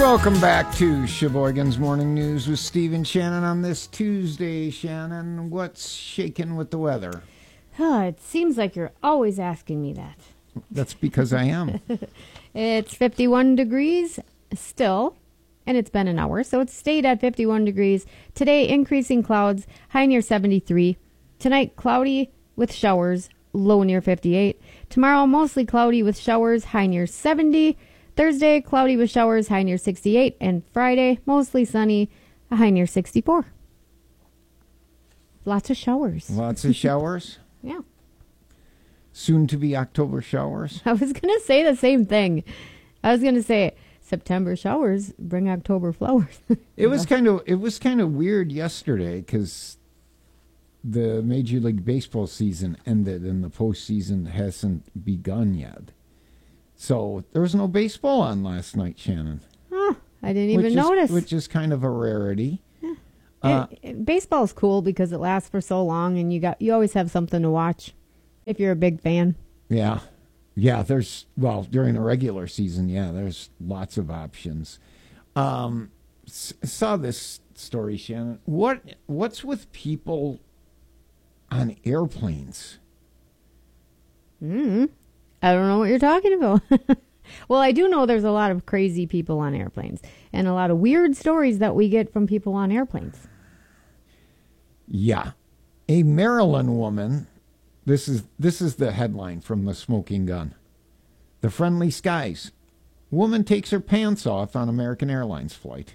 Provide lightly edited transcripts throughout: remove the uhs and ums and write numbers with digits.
Welcome back to Sheboygan's Morning News with Steve and Shannon on this Tuesday. Shannon, what's shaking with the weather? It seems like you're always asking me that. That's because I am. It's 51 degrees still, and it's been an hour, so it's stayed at 51 degrees. Today, increasing clouds, high near 73. Tonight, cloudy with showers, low near 58. Tomorrow, mostly cloudy with showers, high near 70. Thursday, cloudy with showers, high near 68. And Friday, mostly sunny, a high near 64. Lots of showers. Lots of showers? Yeah. Soon to be October showers? I was going to say the same thing. I was going to say September showers bring October flowers. It was kind of weird yesterday because the Major League Baseball season ended and the postseason hasn't begun yet. So there was no baseball on last night, Shannon. Oh, I didn't even notice. Which is kind of a rarity. Baseball's cool because it lasts for so long, and you always have something to watch if you're a big fan. Yeah. During the regular season, there's lots of options. Saw this story, Shannon. What's with people on airplanes? I don't know what you're talking about. Well, I do know there's a lot of crazy people on airplanes and a lot of weird stories that we get from people on airplanes. Yeah. A Maryland woman, this is the headline from the Smoking Gun. The Friendly Skies. Woman takes her pants off on American Airlines flight.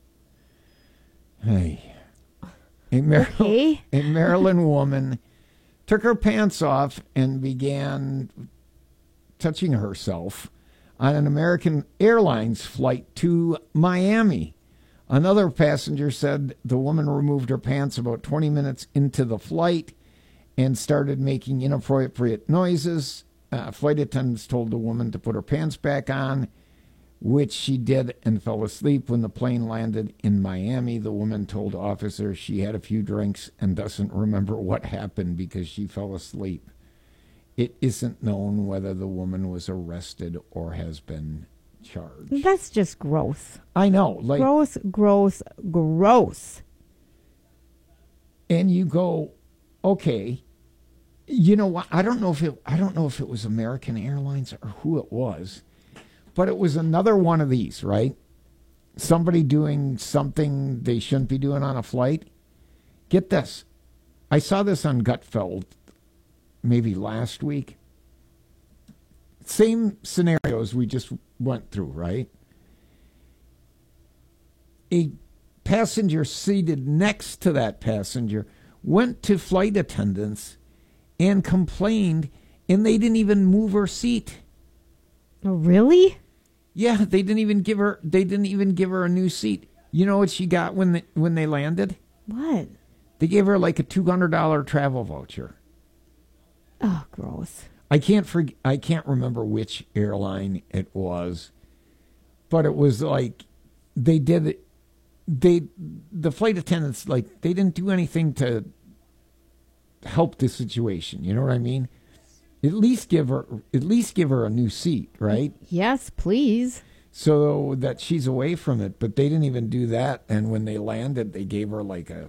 Hey. A Maryland woman took her pants off and began touching herself on an American Airlines flight to Miami. Another passenger said the woman removed her pants about 20 minutes into the flight and started making inappropriate noises. Flight attendants told the woman to put her pants back on, which she did and fell asleep when the plane landed in Miami. The woman told officers she had a few drinks and doesn't remember what happened because she fell asleep. It isn't known whether the woman was arrested or has been charged. That's just gross. I know. Gross. And you go, okay, you know what? I don't know if it was American Airlines or who it was, but it was another one of these, right? Somebody doing something they shouldn't be doing on a flight. Get this. I saw this on Gutfeld maybe last week. Same scenarios we just went through, right? A passenger seated next to that passenger went to flight attendants and complained, and they didn't even move her seat. Oh, really? Yeah, they didn't even give her a new seat. You know what she got when they landed? What? They gave her like a $200 travel voucher. Oh, gross. I can't remember which airline it was, but it was like the flight attendants, like, they didn't do anything to help the situation. You know what I mean? At least give her a new seat, right? Yes, please. So that she's away from it, but they didn't even do that. And when they landed, they gave her like a,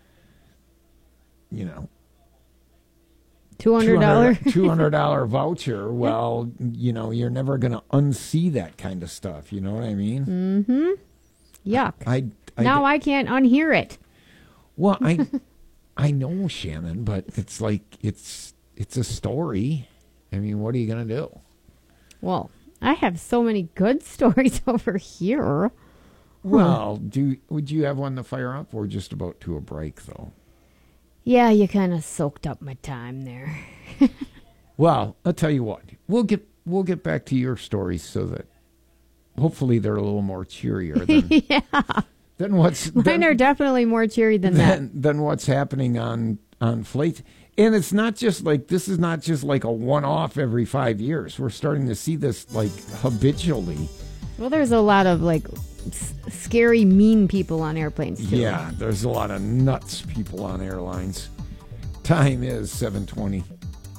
$200 voucher. Well, you're never going to unsee that kind of stuff. You know what I mean? Mm-hmm. Yuck. I can't unhear it. Well, I know, Shannon, but it's like it's a story. I mean, what are you going to do? Well, I have so many good stories over here. Well, would you have one to fire up? We're just about to a break, though. Yeah, you kind of soaked up my time there. Well, I'll tell you what. We'll get back to your stories so that hopefully they're a little more cheerier than Mine are definitely more cheery than that. Than what's happening on flight. And it's not just like, this is not just like a one-off every 5 years. We're starting to see this like habitually. Well, there's a lot of like scary, mean people on airplanes too. Yeah, there's a lot of nuts people on airlines. Time is 7:20.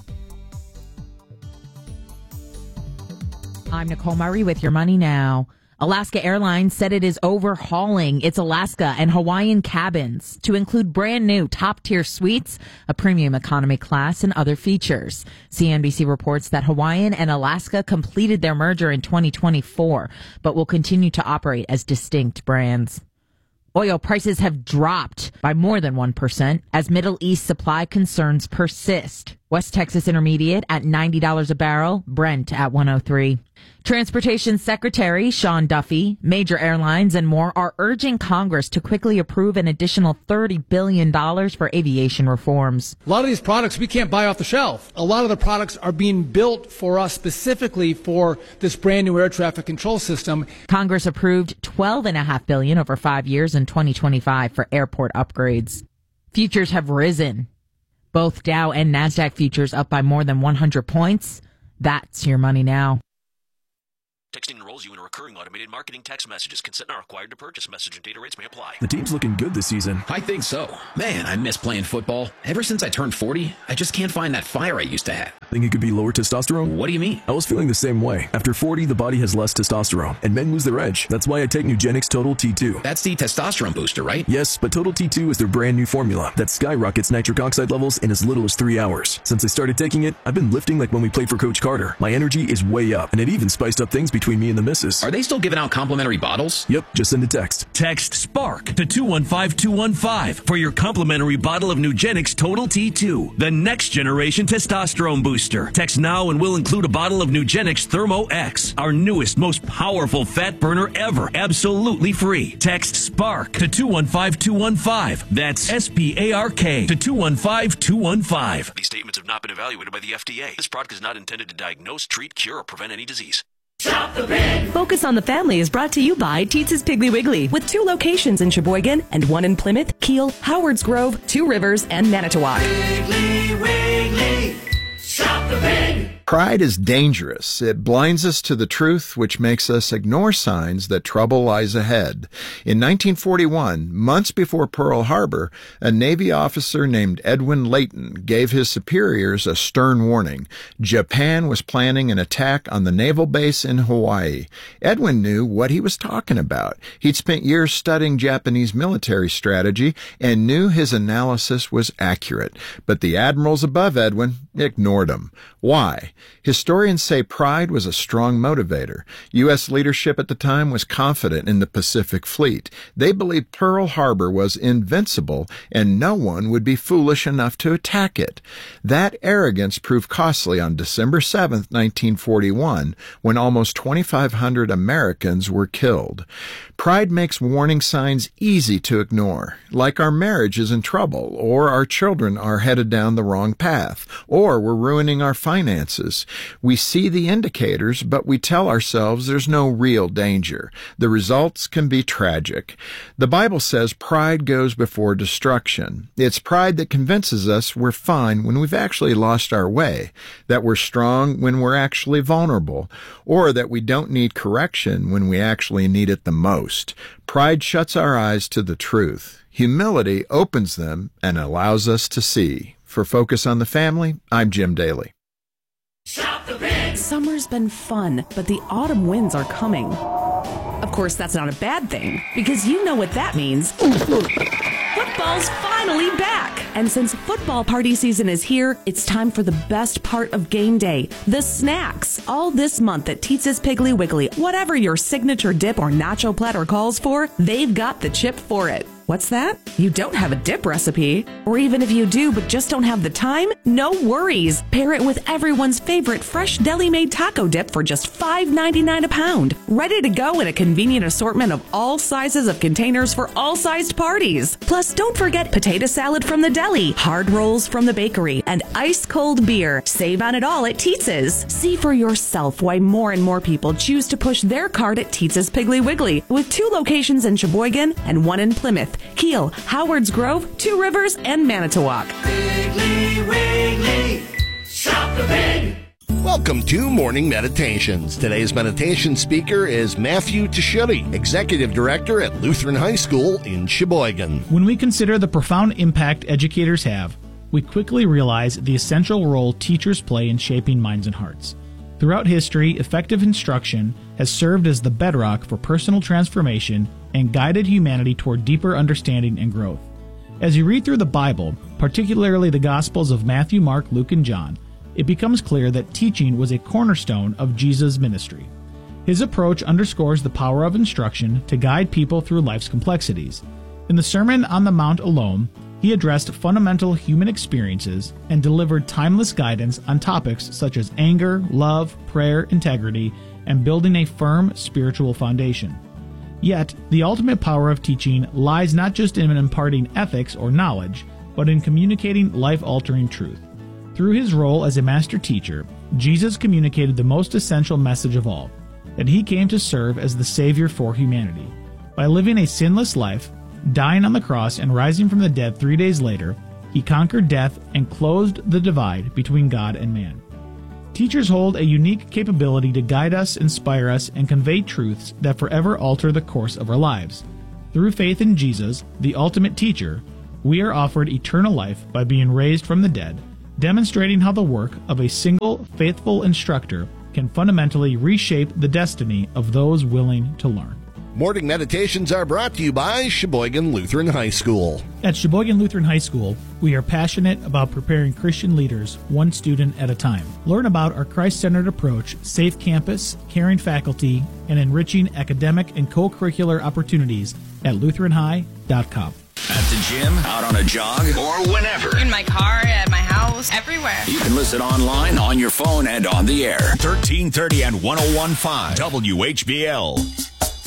I'm Nicole Murray with Your Money Now. Alaska Airlines said it is overhauling its Alaska and Hawaiian cabins to include brand new top-tier suites, a premium economy class, and other features. CNBC reports that Hawaiian and Alaska completed their merger in 2024, but will continue to operate as distinct brands. Oil prices have dropped by more than 1% as Middle East supply concerns persist. West Texas Intermediate at $90 a barrel, Brent at $103. Transportation Secretary Sean Duffy, major airlines and more are urging Congress to quickly approve an additional $30 billion for aviation reforms. A lot of these products we can't buy off the shelf. A lot of the products are being built for us specifically for this brand new air traffic control system. Congress approved $12.5 billion over 5 years in 2025 for airport upgrades. Futures have risen. Both Dow and NASDAQ futures up by more than 100 points. That's your money now. Texting enrolls you in a recurring automated marketing text messages. Consent not required to purchase. Message and data rates may apply. The team's looking good this season. I think so. Man, I miss playing football. Ever since I turned 40, I just can't find that fire I used to have. Think it could be lower testosterone? What do you mean? I was feeling the same way. After 40, the body has less testosterone, and men lose their edge. That's why I take Nugenix Total T2. That's the testosterone booster, right? Yes, but Total T2 is their brand new formula that skyrockets nitric oxide levels in as little as 3 hours. Since I started taking it, I've been lifting like when we played for Coach Carter. My energy is way up, and it even spiced up things between me and the missus. Are they still giving out complimentary bottles? Yep, just send a text. Text SPARK to 215-215 for your complimentary bottle of Nugenix Total T2, the next generation testosterone booster. Text now and we'll include a bottle of Nugenix Thermo X, our newest, most powerful fat burner ever, absolutely free. Text SPARK to 215-215. That's SPARK to 215-215. These statements have not been evaluated by the FDA. This product is not intended to diagnose, treat, cure, or prevent any disease. Shop the Pig. Focus on the Family is brought to you by Teetz's Piggly Wiggly, with 2 locations in Sheboygan and 1 in Plymouth, Kiel, Howards Grove, 2 Rivers, and Manitowoc. Piggly Wiggly, shop the pig. Pride is dangerous. It blinds us to the truth, which makes us ignore signs that trouble lies ahead. In 1941, months before Pearl Harbor, a Navy officer named Edwin Layton gave his superiors a stern warning. Japan was planning an attack on the naval base in Hawaii. Edwin knew what he was talking about. He'd spent years studying Japanese military strategy and knew his analysis was accurate. But the admirals above Edwin ignored him. Why? Historians say pride was a strong motivator. U.S. leadership at the time was confident in the Pacific Fleet. They believed Pearl Harbor was invincible and no one would be foolish enough to attack it. That arrogance proved costly on December 7, 1941, when almost 2,500 Americans were killed. Pride makes warning signs easy to ignore, like our marriage is in trouble, or our children are headed down the wrong path, or we're ruining our finances. We see the indicators, but we tell ourselves there's no real danger. The results can be tragic. The Bible says pride goes before destruction. It's pride that convinces us we're fine when we've actually lost our way, that we're strong when we're actually vulnerable, or that we don't need correction when we actually need it the most. Pride shuts our eyes to the truth. Humility opens them and allows us to see. For Focus on the Family, I'm Jim Daly. Shop the Pig. Summer's been fun, but the autumn winds are coming. Of course, that's not a bad thing, because you know what that means. Football's finally back! And since football party season is here, it's time for the best part of game day, the snacks. All this month at Teetz's Piggly Wiggly, whatever your signature dip or nacho platter calls for, they've got the chip for it. What's that? You don't have a dip recipe? Or even if you do but just don't have the time? No worries. Pair it with everyone's favorite fresh deli-made taco dip for just $5.99 a pound. Ready to go in a convenient assortment of all sizes of containers for all sized parties. Plus, don't forget potato salad from the deli, hard rolls from the bakery, and ice-cold beer. Save on it all at Teetz's. See for yourself why more and more people choose to push their cart at Teetz's Piggly Wiggly, with 2 locations in Sheboygan and 1 in Plymouth, Kiel, Howards Grove, 2 Rivers, and Manitowoc. Piggly Wiggly, shop the pig. Welcome to Morning Meditations. Today's meditation speaker is Matthew Tashuti, Executive Director at Lutheran High School in Sheboygan. When we consider the profound impact educators have, we quickly realize the essential role teachers play in shaping minds and hearts. Throughout history, effective instruction has served as the bedrock for personal transformation and guided humanity toward deeper understanding and growth. As you read through the Bible, particularly the Gospels of Matthew, Mark, Luke, and John, it becomes clear that teaching was a cornerstone of Jesus' ministry. His approach underscores the power of instruction to guide people through life's complexities. In the Sermon on the Mount alone, he addressed fundamental human experiences and delivered timeless guidance on topics such as anger, love, prayer, integrity, and building a firm spiritual foundation. Yet, the ultimate power of teaching lies not just in imparting ethics or knowledge, but in communicating life-altering truth. Through his role as a master teacher, Jesus communicated the most essential message of all, that he came to serve as the Savior for humanity. By living a sinless life, dying on the cross and rising from the dead 3 days later, he conquered death and closed the divide between God and man. Teachers hold a unique capability to guide us, inspire us, and convey truths that forever alter the course of our lives. Through faith in Jesus, the ultimate teacher, we are offered eternal life by being raised from the dead, demonstrating how the work of a single, faithful instructor can fundamentally reshape the destiny of those willing to learn. Morning Meditations are brought to you by Sheboygan Lutheran High School. At Sheboygan Lutheran High School, we are passionate about preparing Christian leaders one student at a time. Learn about our Christ-centered approach, safe campus, caring faculty, and enriching academic and co-curricular opportunities at lutheranhigh.com. At the gym, out on a jog, or whenever. In my car, at my house, everywhere. You can listen online, on your phone, and on the air. 1330 and 101.5 WHBL.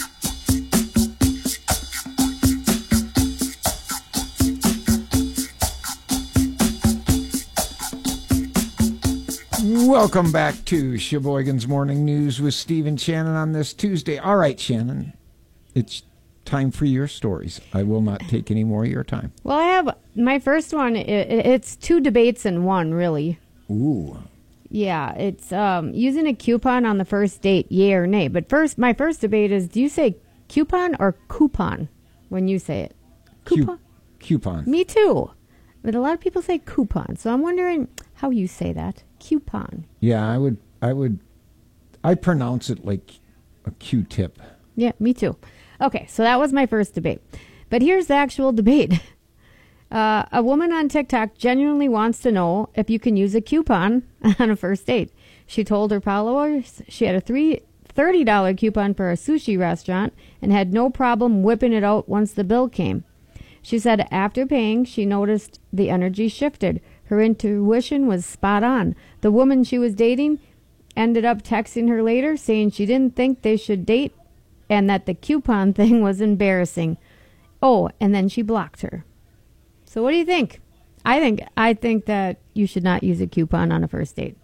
Welcome back to Sheboygan's Morning News with Steve and Shannon on this Tuesday. All right, Shannon, it's time for your stories. I will not take any more of your time. Well, I have my first one. It's two debates in one, really. Ooh. Yeah, it's using a coupon on the first date, yay or nay. But first, my first debate is, do you say coupon or coupon when you say it? Coupon? Coupon. Me too. But a lot of people say coupon. So I'm wondering how you say that. Coupon. Yeah, I pronounce it like a Q-tip. Yeah, me too. Okay, so that was my first debate. But here's the actual debate. A woman on TikTok genuinely wants to know if you can use a coupon on a first date. She told her followers she had a $30 coupon for a sushi restaurant and had no problem whipping it out once the bill came. She said after paying, she noticed the energy shifted. Her intuition was spot on. The woman she was dating ended up texting her later saying she didn't think they should date and that the coupon thing was embarrassing. Oh, and then she blocked her. So what do you think? I think that you should not use a coupon on a first date.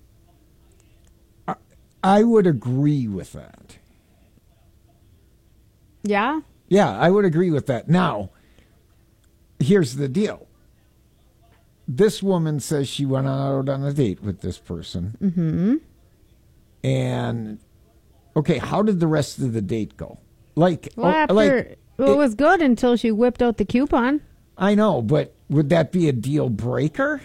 I would agree with that. Yeah? Yeah, I would agree with that. Now, here's the deal. This woman says she went out on a date with this person. Mm-hmm. And, okay, how did the rest of the date go? It was good until she whipped out the coupon. I know, but would that be a deal breaker?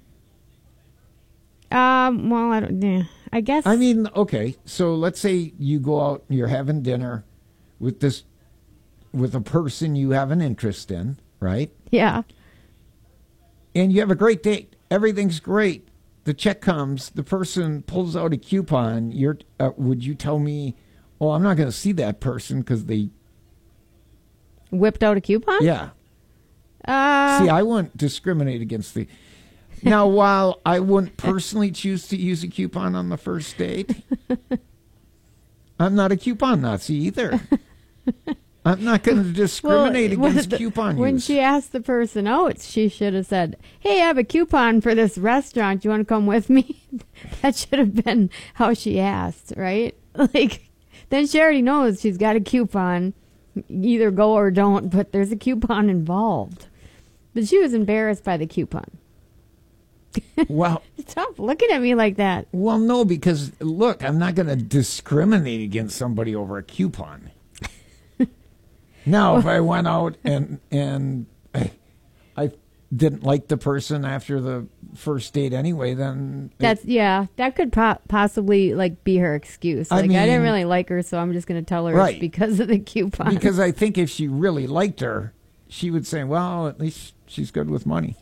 Well, I guess. I mean, okay, so let's say you go out and you're having dinner with a person you have an interest in, right? Yeah. And you have a great date. Everything's great. The check comes. The person pulls out a coupon. Would you tell me, oh, I'm not going to see that person because they whipped out a coupon? Yeah. See, I wouldn't discriminate against the... Now, while I wouldn't personally choose to use a coupon on the first date, I'm not a coupon Nazi either. I'm not going to discriminate against coupon use. When she asked the person out, she should have said, hey, I have a coupon for this restaurant. You want to come with me? That should have been how she asked, right? Then she already knows she's got a coupon. Either go or don't, but there's a coupon involved. But she was embarrassed by the coupon. Well, stop looking at me like that. Well, no, because look, I'm not going to discriminate against somebody over a coupon. Now, if I went out and I didn't like the person after the first date anyway, then that could possibly like be her excuse. Like, I didn't really like her, so I'm just going to tell her it's because of the coupon. Because I think if she really liked her, she would say, well, at least she's good with money.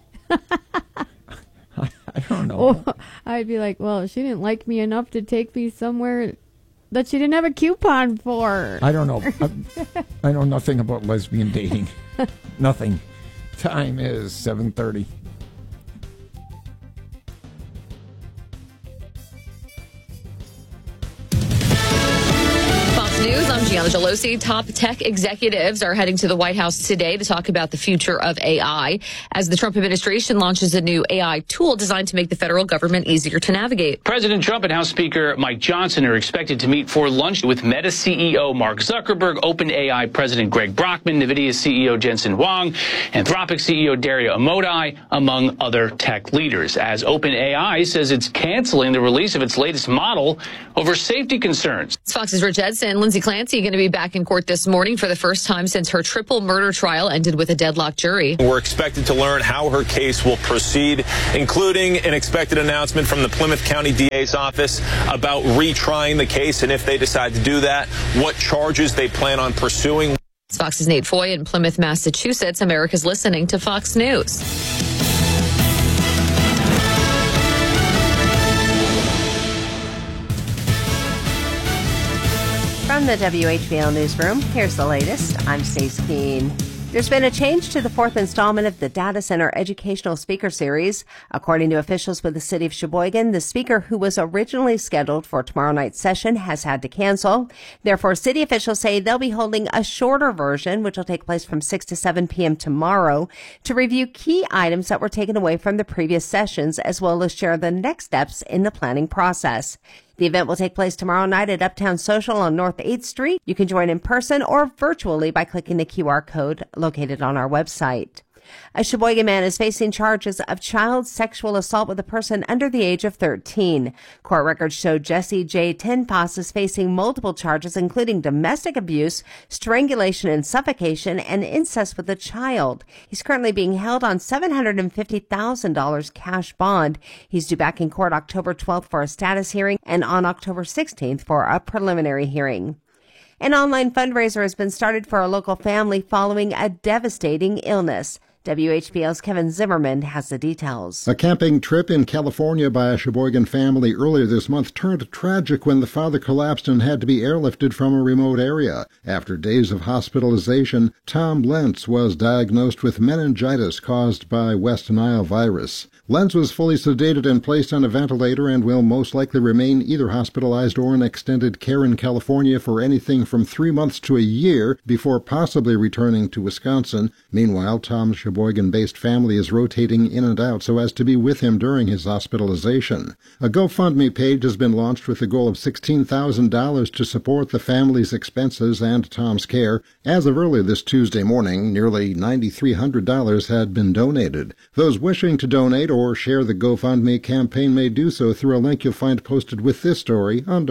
I don't know. Well, I'd be like, well, she didn't like me enough to take me somewhere that she didn't have a coupon for. I don't know. I know nothing about lesbian dating. Nothing. Time is 7:30. News. I'm Gianna Gelosi. Top tech executives are heading to the White House today to talk about the future of AI as the Trump administration launches a new AI tool designed to make the federal government easier to navigate. President Trump and House Speaker Mike Johnson are expected to meet for lunch with Meta CEO Mark Zuckerberg, OpenAI President Greg Brockman, NVIDIA CEO Jensen Huang, Anthropic CEO Dario Amodei, among other tech leaders, as OpenAI says it's canceling the release of its latest model over safety concerns. It's Fox's Rich Edson. Lindsay Clancy going to be back in court this morning for the first time since her triple murder trial ended with a deadlocked jury. We're expected to learn how her case will proceed, including an expected announcement from the Plymouth County DA's office about retrying the case, and if they decide to do that, what charges they plan on pursuing. It's Fox's Nate Foy in Plymouth, Massachusetts. America's listening to Fox News. From the WHBL Newsroom, here's the latest. I'm Stace Keene. There's been a change to the fourth installment of the Data Center Educational Speaker Series. According to officials with the city of Sheboygan, the speaker who was originally scheduled for tomorrow night's session has had to cancel. Therefore, city officials say they'll be holding a shorter version, which will take place from 6 to 7 p.m. tomorrow, to review key items that were taken away from the previous sessions, as well as share the next steps in the planning process. The event will take place tomorrow night at Uptown Social on North 8th Street. You can join in person or virtually by clicking the QR code located on our website. A Sheboygan man is facing charges of child sexual assault with a person under the age of 13. Court records show Jesse J. Tenpas is facing multiple charges, including domestic abuse, strangulation and suffocation, and incest with a child. He's currently being held on $750,000 cash bond. He's due back in court October 12th for a status hearing and on October 16th for a preliminary hearing. An online fundraiser has been started for a local family following a devastating illness. WHBL's Kevin Zimmerman has the details. A camping trip in California by a Sheboygan family earlier this month turned tragic when the father collapsed and had to be airlifted from a remote area. After days of hospitalization, Tom Lentz was diagnosed with meningitis caused by West Nile virus. Lentz was fully sedated and placed on a ventilator and will most likely remain either hospitalized or in extended care in California for anything from 3 months to a year before possibly returning to Wisconsin. Meanwhile, Tom's Sheboygan-based family is rotating in and out so as to be with him during his hospitalization. A GoFundMe page has been launched with the goal of $16,000 to support the family's expenses and Tom's care. As of early this Tuesday morning, nearly $9,300 had been donated. Those wishing to donate or share the GoFundMe campaign may do so through a link you'll find posted with this story on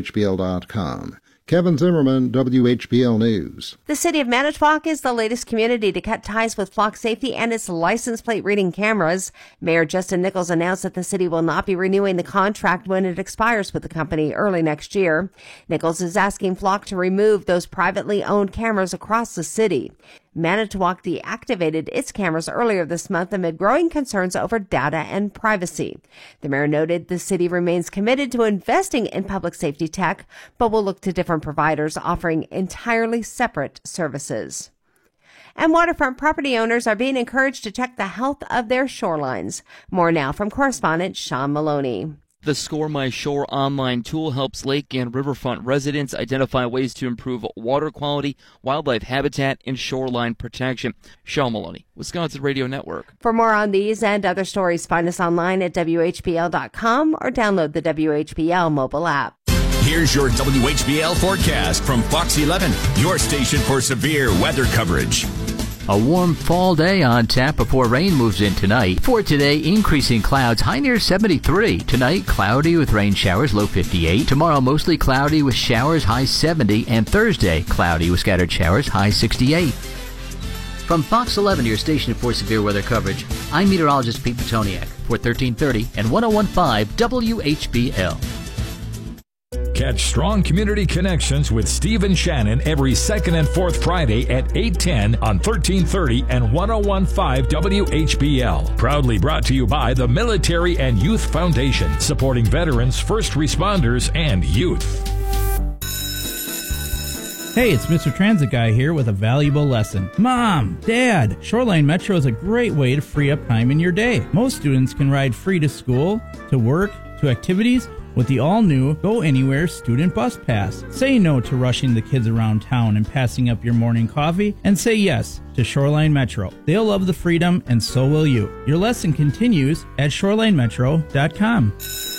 WHBL.com. Kevin Zimmerman, WHBL News. The city of Manitowoc is the latest community to cut ties with Flock Safety and its license plate reading cameras. Mayor Justin Nichols announced that the city will not be renewing the contract when it expires with the company early next year. Nichols is asking Flock to remove those privately owned cameras across the city. Manitowoc deactivated its cameras earlier this month amid growing concerns over data and privacy. The mayor noted the city remains committed to investing in public safety tech, but will look to different providers offering entirely separate services. And waterfront property owners are being encouraged to check the health of their shorelines. More now from correspondent Sean Maloney. The Score My Shore online tool helps lake and riverfront residents identify ways to improve water quality, wildlife habitat, and shoreline protection. Sean Maloney, Wisconsin Radio Network. For more on these and other stories, find us online at WHBL.com or download the WHBL mobile app. Here's your WHBL forecast from Fox 11, your station for severe weather coverage. A warm fall day on tap before rain moves in tonight. For today, increasing clouds, high near 73. Tonight, cloudy with rain showers, low 58. Tomorrow, mostly cloudy with showers, high 70. And Thursday, cloudy with scattered showers, high 68. From Fox 11, your station for severe weather coverage, I'm meteorologist Pete Petoniak for 1330 and 1015 WHBL. Catch Strong Community Connections with Steve and Shannon every second and fourth Friday at 8:10 on 1330 and 1015 WHBL. Proudly brought to you by the Military and Youth Foundation, supporting veterans, first responders, and youth. Hey, it's Mr. Transit Guy here with a valuable lesson. Mom, Dad, Shoreline Metro is a great way to free up time in your day. Most students can ride free to school, to work, to activities with the all-new Go Anywhere Student Bus Pass. Say no to rushing the kids around town and passing up your morning coffee, and say yes to Shoreline Metro. They'll love the freedom, and so will you. Your lesson continues at shorelinemetro.com.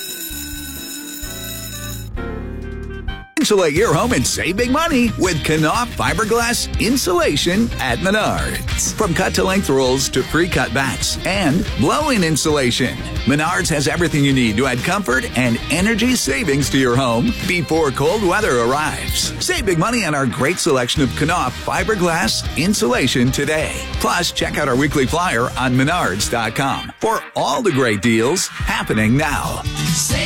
Insulate your home and save big money with Knauf fiberglass insulation at Menards. From cut-to-length rolls to pre-cut bats and blow-in insulation, Menards has everything you need to add comfort and energy savings to your home before cold weather arrives. Save big money on our great selection of Knauf fiberglass insulation today. Plus, check out our weekly flyer on Menards.com for all the great deals happening now.